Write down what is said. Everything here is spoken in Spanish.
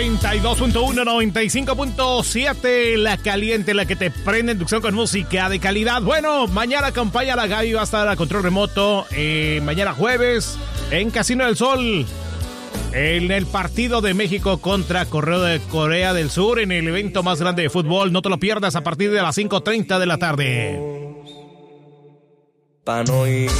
92.1, 95.7, la caliente, la que te prende, inducción con música de calidad. Bueno, mañana acompaña a la Gaby, va a estar a control remoto, mañana jueves, en Casino del Sol, en el partido de México contra Correo de Corea del Sur, en el evento más grande de fútbol. No te lo pierdas a partir de las 5:30 de la tarde.